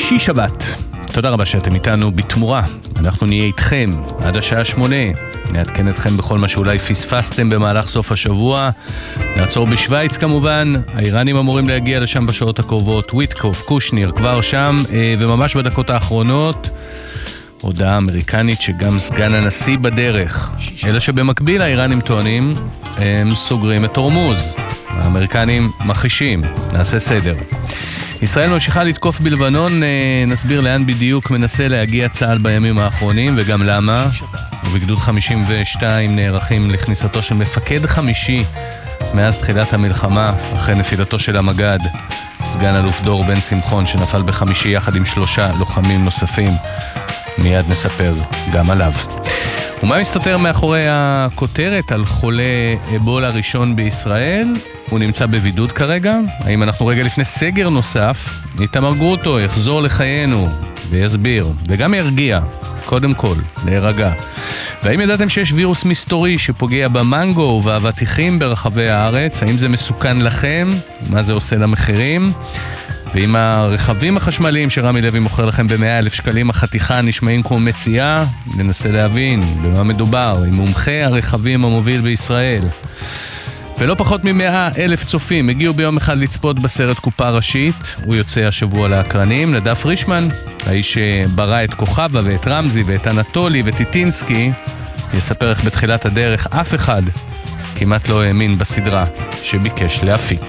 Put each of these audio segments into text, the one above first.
שישי שבת. תודה רבה שאתם איתנו בתמורה. אנחנו נהיה איתכם עד השעה 8. נעדכן אתכם בכל מה שאולי פספסתם במהלך סוף השבוע. נעצור בשוויץ כמובן. האיראנים אמורים להגיע לשם בשעות הקרובות. וויטקוף, קושניר כבר שם, וממש בדקות האחרונות הודעה אמריקנית שגם סגן הנשיא בדרך. אלא שבמקביל האיראנים טוענים הם סוגרים את הורמוז. האמריקנים מכחישים. נעשה סדר. ישראל ממשיכה לתקוף בלבנון, נסביר לאן בדיוק מנסה להגיע צה"ל בימים האחרונים וגם למה. ובגדוד 52 נערכים לכניסתו של מפקד חמישי מאז תחילת המלחמה, אחרי נפילתו של המג"ד, סגן אלוף דור בן שמחון, שנפל בחמישי יחד עם 3 לוחמים נוספים. מיד נספר גם עליו. ומה מסתתר מאחורי הכותרת על חולה אבולה ראשון בישראל? הוא נמצא בבידוד כרגע. האם אנחנו רגע לפני סגר נוסף? איתמר גרוטו יחזור לחיינו ויסביר וגם ירגיע, קודם כל להירגע. והאם ידעתם שיש וירוס מסתורי שפוגע במנגו ובאבטיחים ברחבי הארץ? האם זה מסוכן לכם? מה זה עושה למחירים? ואם הרכבים החשמליים שרמי לוי מוכר לכם ב100,000 שקלים החתיכה נשמעים כמו מציאה, ננסה להבין במה מדובר עם מומחה הרכבים המוביל בישראל. ולא פחות מ100,000 צופים הגיעו ביום אחד לצפות בסרט קופה ראשית. הוא יוצא השבוע לאקרנים. נדב פרישמן, האיש שברא את כוכבה ואת רמזי ואת אנטולי וטיטינסקי, יספר איך בתחילת הדרך אף אחד כמעט לא האמין בסדרה שביקש להפיק.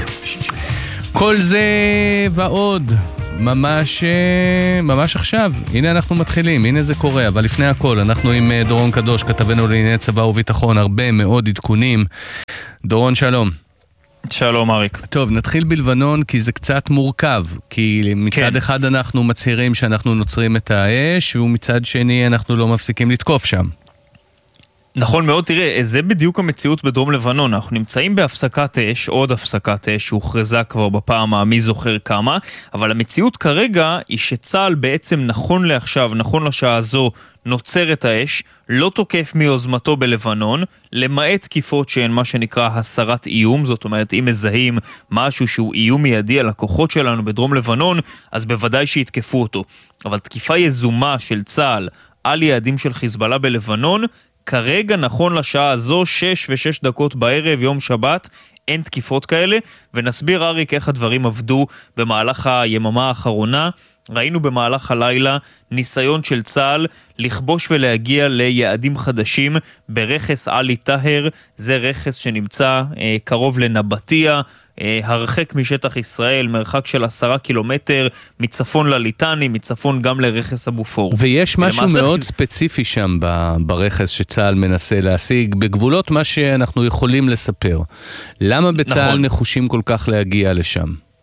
כל זה ועוד ממש עכשיו. הנה אנחנו מתחילים, הנה זה קורה. אבל לפני הכל, אנחנו עם דורון קדוש, כתבנו לענייני צבא וביטחון, הרבה מאוד עדכונים. דורון, שלום. שלום אריק. טוב, נתחיל בלבנון כי זה קצת מורכב, כי מצד אחד אנחנו מצהירים שאנחנו נוצרים את האש, ומצד שני אנחנו לא מפסיקים לתקוף שם. נכון מאוד, תראה, זה בדיוק המציאות בדרום לבנון. אנחנו נמצאים בהפסקת אש, עוד הפסקת אש שהוכרזה כבר בפעם מי זוכר כמה, אבל המציאות כרגע היא שצה"ל בעצם נכון לעכשיו, נכון לשעה הזו, נוצר את האש, לא תוקף מיוזמתו בלבנון, למעט תקיפות שהן מה שנקרא הסרת איום. זאת אומרת, אם מזהים משהו שהוא איום מיידי על הכוחות שלנו בדרום לבנון, אז בוודאי שיתקפו אותו. אבל תקיפה יזומה של צה"ל על יעדים של חיזבאללה בלבנון, כרגע נכון לשעה הזו 6:06 בערב יום שבת, אין תקיפות כאלה. ונסביר אריק איך הדברים עבדו במהלך היממה האחרונה. ראינו במהלך הלילה ניסיון של צה"ל לכבוש ולהגיע ליעדים חדשים ברכס עלי טהר. זה רכס שנמצא קרוב לנבטיה, הרחק משטח ישראל, מרחק של 10 קילומטר, מצפון לליטני, מצפון גם לרכס אבופור. ויש משהו מאוד ספציפי שם ברכס שצה"ל מנסה להשיג, בגבולות מה שאנחנו יכולים לספר. למה בצה"ל נחושים כל כך להגיע לשם?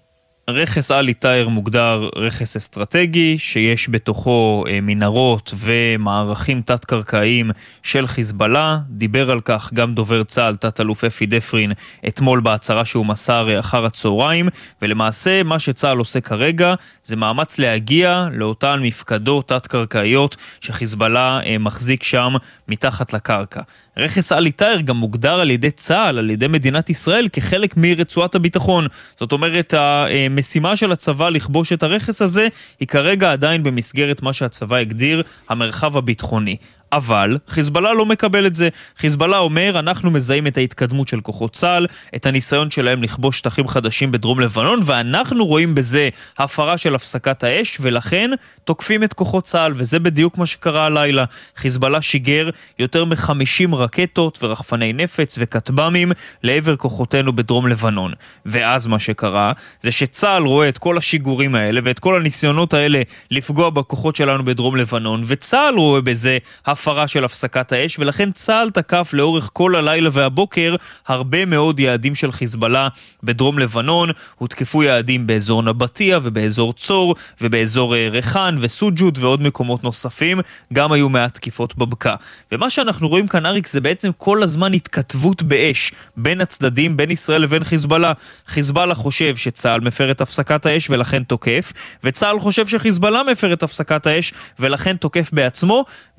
רכס עלי טהר מוגדר רכס אסטרטגי, שיש בתוכו מנהרות ומערכים תת-קרקעיים של חיזבאללה. דיבר על כך גם דובר צה"ל, תת-אלוף אפי דפרין, אתמול בהצהרה שהוא מסר אחר הצהריים. ולמעשה מה שצה"ל עושה כרגע זה מאמץ להגיע לאותן מפקדות תת-קרקעיות שחיזבאללה מחזיק שם מתחת לקרקע. רכס עלי טהר גם מוגדר על ידי צה"ל, על ידי מדינת ישראל, כחלק מרצועת הביטחון. זאת אומרת, המשימה של הצבא לכבוש את הרכס הזה היא כרגע עדיין במסגרת מה שהצבא הגדיר המרחב הביטחוני. אבל חיזבאללה לא מקבל את זה. חיזבאללה אומר, אנחנו מזהים את ההתקדמות של כוחות צה"ל, את הניסיון שלהם לכבוש שטחים חדשים בדרום לבנון, ואנחנו רואים בזה הפרה של הפסקת האש, ולכן תוקפים את כוחות צה"ל. וזה בדיוק מה שקרה הלילה. חיזבאללה שיגר יותר מ50 רקטות ורחפני נפץ וכטב"מים לעבר כוחותינו בדרום לבנון. ואז מה שקרה זה שצה"ל רואה את כל השיגורים האלה ואת כל הניסיונות האלה לפגוע בכוחות שלנו בדרום לבנון, וצה"ל רואה בזה הפרה של הפסקת האש, ולכן צה"ל תקף לאורך כל הלילה והבוקר הרבה מאוד יעדים של חיזבאללה בדרום לבנון. הותקפו יעדים באזור נבטיה ובאזור צור ובאזור ריחן וסוג'וד ועוד מקומות נוספים. גם היו מעט תקיפות בבקע. ומה שאנחנו רואים כאן אריק זה בעצם כל הזמן התכתבות באש בין הצדדים, בין ישראל לבין חיזבאללה. חיזבאללה חושב שצה"ל מפר את הפסקת האש ולכן תוקף, וצה"ל חושב שחיזבאללה מפר את הפסקת האש ולכן תוקף בעצמו. ואריק,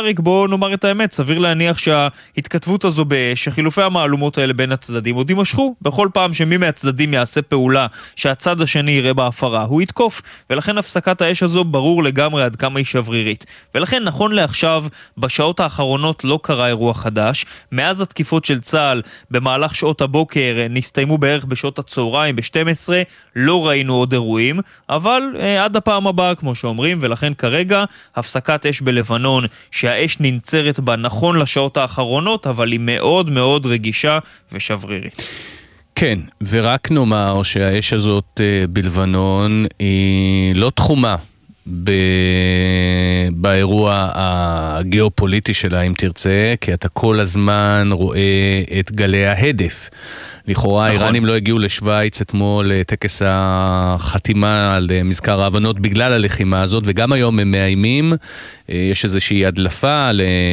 אריק, בוא נאמר את האמת, סביר להניח שההתכתבות הזו שחילופי המעלומות האלה בין הצדדים עוד יימשכו. בכל פעם שמי מהצדדים יעשה פעולה שהצד השני יראה בהפרה, הוא יתקוף, ולכן הפסקת האש הזו ברור לגמרי עד כמה היא שברירית. ולכן נכון לעכשיו, בשעות האחרונות לא קרה אירוע חדש. מאז התקיפות של צה"ל במהלך שעות הבוקר נסתיימו בערך בשעות הצהריים ב-12, לא ראינו עוד אירועים, אבל עד הפעם הבאה כמו שאומרים, ולכן כרגע הפסקת אש בלבנון שהאש ננצרת בה נכון לשעות האחרונות, אבל היא מאוד מאוד רגישה ושברירית. כן, ורק נאמר שהאש הזאת בלבנון היא לא תחומה באירוע הגיאופוליטי שלה, אם תרצה, כי אתה כל הזמן רואה את גלי ההדף. לכאורה האיראנים לא הגיעו לשוויץ אתמול לטקס החתימה על מזכר ההבנות בגלל הלחימה הזאת, וגם היום הם מאיימים. יש איזושהי הדלפה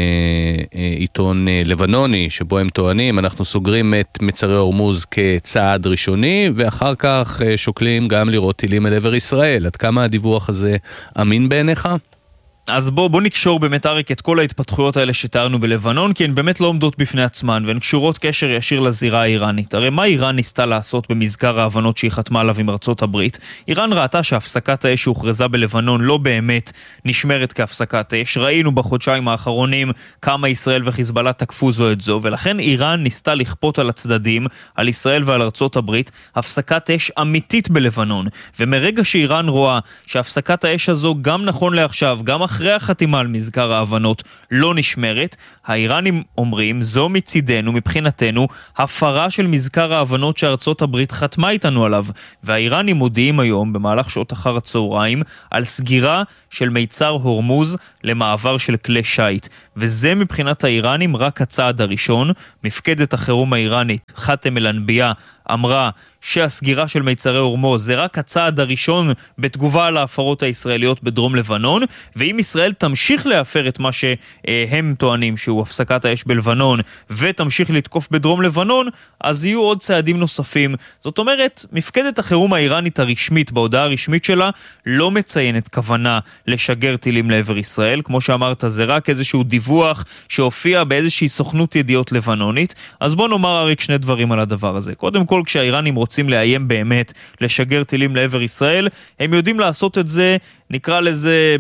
לעיתון לבנוני שבו הם טוענים אנחנו סוגרים את מצרי הורמוז כצעד ראשוני, ואחר כך שוקלים גם לראות טילים אל עבר ישראל. עד כמה הדיווח הזה אמין בעיניך? אז בוא נקשור באמת אריק את כל ההתפתחויות האלה שתיארנו בלבנון, כי הן באמת לא עומדות בפני עצמן, והן קשורות קשר ישיר לזירה האיראנית. הרי מה איראן ניסתה לעשות במזכר ההבנות שהיא חתמה עליו עם ארצות הברית? איראן ראתה שהפסקת האש שהוכרזה בלבנון לא באמת נשמרת כהפסקת האש. ראינו בחודשיים האחרונים כמה ישראל וחיזבאללה תקפו זו את זו, ולכן איראן ניסתה לכפות על הצדדים, על ישראל ועל ארצות הברית, הפסקת אש אמיתית בלבנון. ומרגע שאיראן רואה שהפסקת האש הזו גם נכון לעכשיו, גם אחרי החתימה על מזכר ההבנות לא נשמרת, האיראנים אומרים, זו מצידנו, מבחינתנו, הפרה של מזכר ההבנות שארצות הברית חתמה איתנו עליו. והאיראנים מודיעים היום, במהלך שעות אחר הצהריים, על סגירה של מיצר הורמוז למעבר של כלי שייט. וזה מבחינת האיראנים רק הצעד הראשון. מפקדת החירום האיראנית, חאתם אל-אנבייה, אמרה שהסגירה של מיצרי הורמוז זה רק הצעד הראשון בתגובה על ההפרות הישראליות בדרום לבנון, ואם ישראל תמשיך להפר את מה שהם טוענים שהוא הפסקת האש בלבנון ותמשיך לתקוף בדרום לבנון, אז יהיו עוד צעדים נוספים. זאת אומרת, מפקדת החירום האיראנית הרשמית בהודעה הרשמית שלה לא מציינת כוונה לשגר טילים לעבר ישראל. כמו שאמרת, זה רק איזשהו דיווח שהופיע באיזושהי סוכנות ידיעות לבנונית. אז בוא נאמר אריק שני דברים על הדבר הזה. קודם כל, כשהאיראנים רוצים לאיים באמת לשגר טילים לעבר ישראל, הם יודעים לעשות את זה, נקרא לזה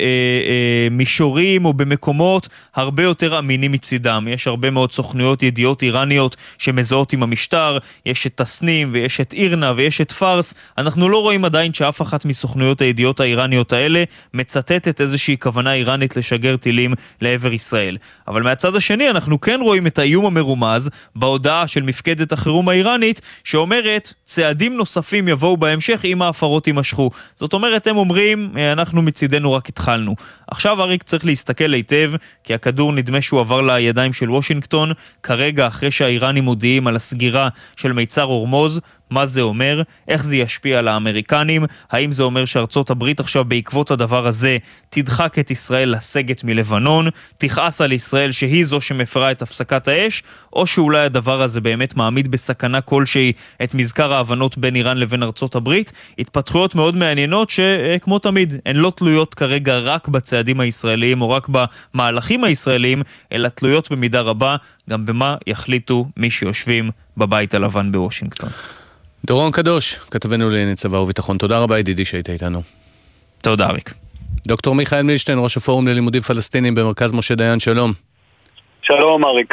במישורים או במקומות הרבה יותר אמינים מצידם. יש הרבה מאוד סוכנויות ידיעות איראניות שמזהות עם המשטר, יש את תסנים ויש את אירנה ויש את פארס. אנחנו לא רואים עדיין שאף אחת מסוכנויות הידיעות האיראניות האלה מצטטת איזושהי כוונה איראנית לשגר טילים לעבר ישראל. אבל מהצד השני אנחנו כן רואים את האיום המרומז בהודעה של מפקדת החירום האיראנית שאומרת צעדים נוספים יבואו בהמשך אם ההפרות יימשכו. זאת אומרת, הם אומרים אנחנו מצידנו רק התחלנו. עכשיו אריק צריך להסתכל היטב, כי הכדור נדמה שהוא עבר לידיים של וושינגטון, כרגע אחרי שהאיראנים מודיעים על הסגירה של מיצר הורמוז. מה זה אומר? איך זה ישפיע על האמריקנים? האם זה אומר שארצות הברית עכשיו בעקבות הדבר הזה תדחק את ישראל לסגת מלבנון, תכעס על ישראל שהיא זו שמפרה את הפסקת האש, או שאולי הדבר הזה באמת מעמיד בסכנה כלשהי את מזכר ההבנות בין איראן לבין ארצות הברית? התפתחויות מאוד מעניינות שכמו תמיד הן לא תלויות כרגע רק בצעדים הישראליים או רק במהלכים הישראליים, אלא תלויות במידה רבה גם במה יחליטו מי שיושבים בבית הלבן בוושינגטון. דורון קדוש, כתבנו לענייני צבא וביטחון. תודה רבה ידידי שהיית איתנו. תודה אריק. דוקטור מיכאל מילשטיין, ראש הפורום ללימודים פלסטינים במרכז משה דיין, שלום. שלום אריק.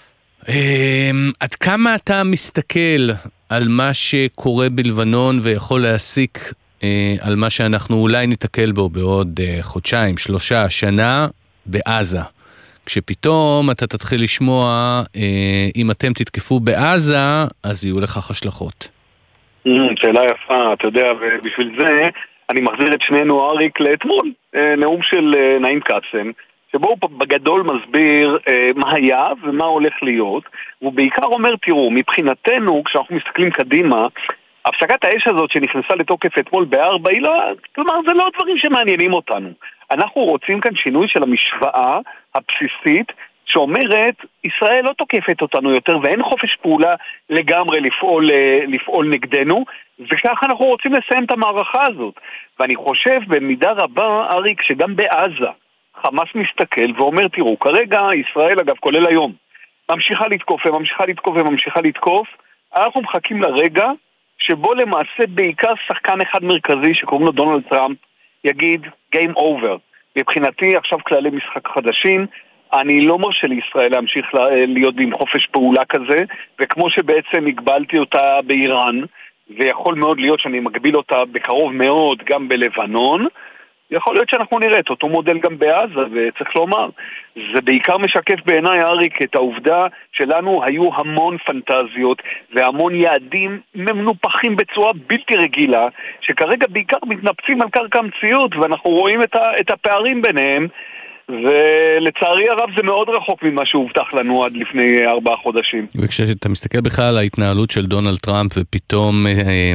עד כמה אתה מסתכל על מה שקורה בלבנון ויכול להסיק על מה שאנחנו אולי ניתקל בו בעוד חודשיים, 3 שנה בעזה? כשפתאום אתה תתחיל לשמוע, אם אתם תתקפו בעזה, אז יהיו לכך השלכות. שאלה יפה, אתה יודע, ובשביל זה אני מחזיר את שנינו אריק לאתמול, נאום של נעים קאסם, שבו הוא בגדול מסביר מה היה ומה הולך להיות, והוא בעיקר אומר, תראו, מבחינתנו, כשאנחנו מסתכלים קדימה, הפסקת האש הזאת שנכנסה לתוקף אתמול ב4, היא לא, כלומר, זה לא דברים שמעניינים אותנו. אנחנו רוצים כאן שינוי של המשוואה הבסיסית, שאומרת, ישראל לא תוקפת אותנו יותר, ואין חופש פעולה לגמרי לפעול נגדנו, וכך אנחנו רוצים לסיים את המערכה הזאת. ואני חושב במידה רבה, אריק, שגם בעזה, חמאס מסתכל ואומר, תראו, כרגע ישראל, אגב, כולל היום, ממשיכה לתקוף, אנחנו מחכים לרגע שבו למעשה בעיקר שחקן אחד מרכזי שקוראים לו דונלד טראמפ יגיד Game Over. מבחינתי עכשיו כללי משחק חדשים, אני לא מרשה לישראל להמשיך להיות עם חופש פעולה כזה, וכמו שבעצם הגבלתי אותה באיראן, ויכול מאוד להיות שאני מגביל אותה בקרוב מאוד גם בלבנון, יכול להיות שאנחנו נראה את אותו מודל גם בעזה, וצריך לומר, זה בעיקר משקף בעיניי, אריק, את העובדה שלנו היו המון פנטזיות והמון יעדים מנופחים בצורה בלתי רגילה, שכרגע בעיקר מתנפצים על קרקע המציאות, ואנחנו רואים את הפערים ביניהם, ולצערי הרב זה מאוד רחוק ממה שהובטח לנו עד לפני 4 חודשים. וכשאתה מסתכל בכלל על ההתנהלות של דונלד טראמפ ופתאום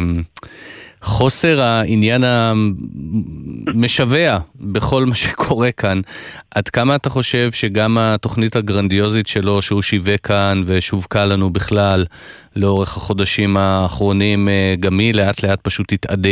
חוסר העניין המשווה בכל מה שקורה כאן, עד כמה אתה חושב שגם התוכנית הגרנדיוזית שלו שהוא שיווק כאן ושווקה לנו בכלל לאורך החודשים האחרונים, גם היא לאט לאט פשוט תתעדה?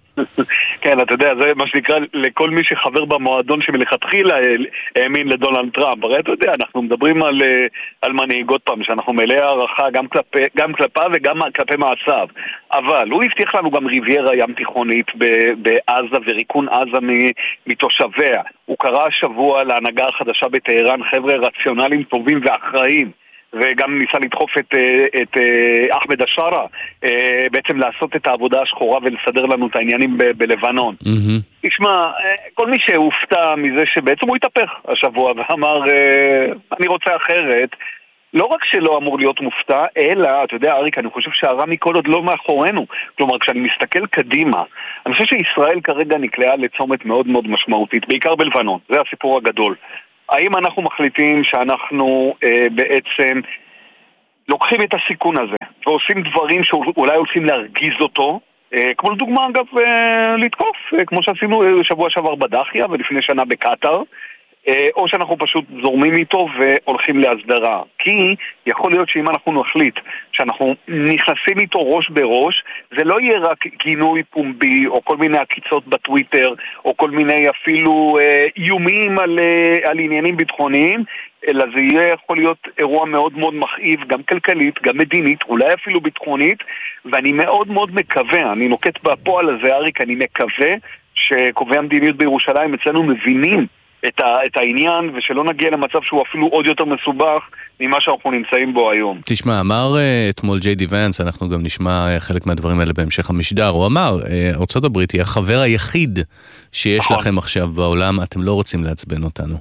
כן, אתה יודע, זה מה שנקרא לכל מי שחבר במועדון שמלכתחילה האמין לדונלד טראמפ. הרי אתה יודע, אנחנו מדברים על מנהיגות פעם, שאנחנו מלאי הערכה גם כלפיו וגם כלפי מעשיו. אבל הוא הבטיח לנו גם ריביירה ים תיכונית בעזה וריקון עזה מתושביה. הוא קרא השבוע להנהגה החדשה בטהרן, חבר'ה רציונליים טובים ואחראיים. וגם ניסה לדחוף את אחמד השרה, בעצם לעשות את העבודה השחורה ולסדר לנו את העניינים בלבנון. תשמע, כל מי שהופתע מזה שבעצם הוא התהפך השבוע ואמר, אני רוצה אחרת, לא רק שלא אמור להיות מופתע, אלא, אתה יודע, אריק, אני חושב שהרע מכל עוד לא מאחורינו. כלומר, כשאני מסתכל קדימה, אני חושב שישראל כרגע נקלעה לצומת מאוד מאוד משמעותית, בעיקר בלבנון, זה הסיפור הגדול. האם אנחנו מחליטים שאנחנו בעצם לוקחים את הסיכון הזה ועושים דברים שאולי הולכים להרגיז אותו, כמו לדוגמה אגב לתקוף, כמו שעשינו שבוע שעבר בדחיה ולפני שנה בקטר, או שאנחנו פשוט זורמים איתו והולכים להסדרה. כי יכול להיות שאם אנחנו נחליט שאנחנו נכנסים איתו ראש בראש, זה לא יהיה רק גינוי פומבי או כל מיני עקיצות בטוויטר או כל מיני אפילו איומים על עניינים ביטחוניים, אלא זה יהיה יכול להיות אירוע מאוד מאוד מכאיב, גם כלכלית, גם מדינית, אולי אפילו ביטחונית, ואני מאוד מאוד מקווה, אני נוקט בפועל הזה, אריק, אני מקווה שקובעי המדיניות בירושלים אצלנו מבינים את העניין, ושלא נגיע למצב שהוא אפילו עוד יותר מסובך ממה שאנחנו נמצאים בו היום. תשמע, אמר אתמול ג'יי די ונס, אנחנו גם נשמע חלק מהדברים האלה בהמשך המשדר, הוא אמר, ארצות הברית היא החבר היחיד שיש לכם עכשיו בעולם, אתם לא רוצים לעצבן אותנו.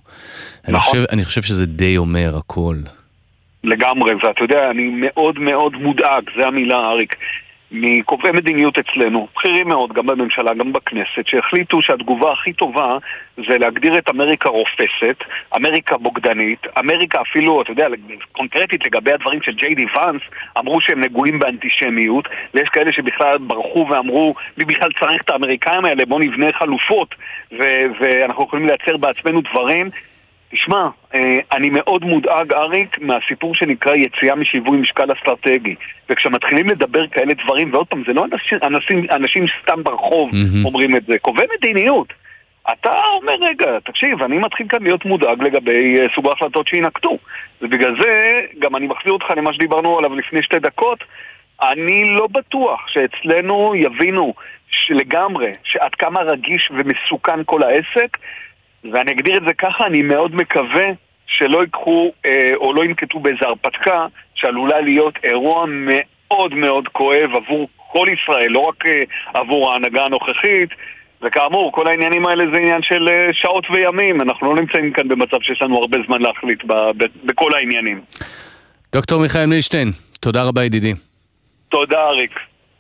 אני חושב שזה די אומר הכל. לגמרי, ואתה יודע, אני מאוד מאוד מודאג, זה המילה, אריק, מקובעי מדיניות אצלנו, בכירים מאוד, גם בממשלה, גם בכנסת, שהחליטו שהתגובה הכי טובה זה להגדיר את אמריקה רופסת, אמריקה בוגדנית, אמריקה אפילו, אתה יודע, קונקרטית לגבי הדברים של ג'יי די ונס, אמרו שהם נגועים באנטישמיות, ויש כאלה שבכלל ברחו ואמרו, מי בכלל צריך את האמריקאים האלה, בוא נבנה חלופות, ואנחנו יכולים לייצר בעצמנו דברים. תשמע, אני מאוד מודאג, אריק, מהסיפור שנקרא יציאה משיווי משקל אסטרטגי. וכשמתחילים לדבר כאלה דברים, ועוד פעם, זה לא אנשים סתם ברחוב אומרים את זה, קובעי מדיניות. אתה אומר, רגע, תקשיב, אני מתחיל כאן להיות מודאג לגבי סוג ההחלטות שינקטו. ובגלל זה, גם אני מחזיר אותך למה שדיברנו עליו לפני 2 דקות, אני לא בטוח שאצלנו יבינו לגמרי שעד כמה רגיש ומסוכן כל העסק, ואני אגדיר את זה ככה, אני מאוד מקווה שלא ייקחו או לא ינקטו באיזו הרפתקה שעלולה להיות אירוע מאוד מאוד כואב עבור כל ישראל, לא רק עבור ההנהגה הנוכחית, וכאמור, כל העניינים האלה זה עניין של שעות וימים, אנחנו לא נמצאים כאן במצב שיש לנו הרבה זמן להחליט בכל העניינים. דוקטור מיכאל מילשטיין, תודה רבה ידידי. תודה אריק.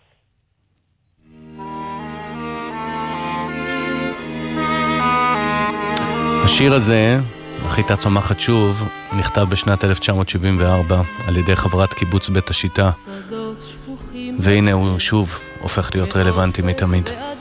השיר הזה, החיטה צומחת שוב, נכתב בשנת 1974 על ידי חברת קיבוץ בית השיטה, והנה הוא שוב הופך להיות רלוונטי מתמיד.